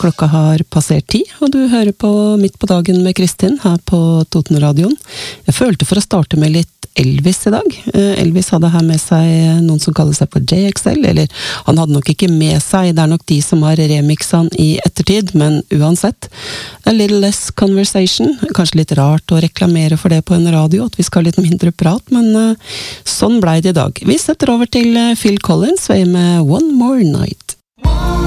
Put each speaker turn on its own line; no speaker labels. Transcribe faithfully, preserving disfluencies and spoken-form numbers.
klokka har passert ti, og du hører på Midt på dagen med Kristin her på Totenradioen. Jeg følte for å starte med litt Elvis i dag. Elvis hadde her med seg noen som kaller seg for J X L, eller han hadde nok ikke med seg, det er nok de som har remixet han i ettertid, men uansett. A little less conversation, kanskje litt rart å reklamere for det på en radio, at vi skal ha litt mindre prat, men uh, sånn ble det i dag. Vi setter over til Phil Collins, med One More Night.